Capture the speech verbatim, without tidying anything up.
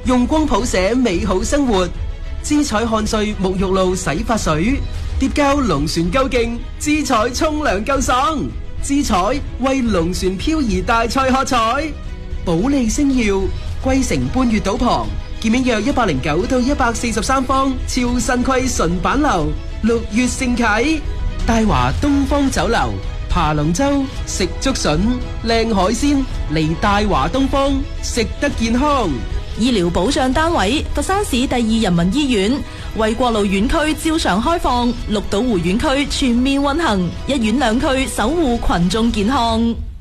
用光譜寫美好生活。姿彩漢瑞沐浴露洗髮水，疊膠龍船夠勁，姿彩沖涼夠爽。姿彩為龍船漂移大賽喝彩。保利星耀，桂城半月島旁，建面約一百零九到一百四十三方，超新規純版樓，六月盛啟。大華東方酒樓，爬龍舟食竹筍，靚海鮮嚟大華東方，食得健康。 醫療保障單位，佛山市第二人民醫院，衛國路院區照常開放，綠島湖院區全面運行，一院兩區守護群眾健康。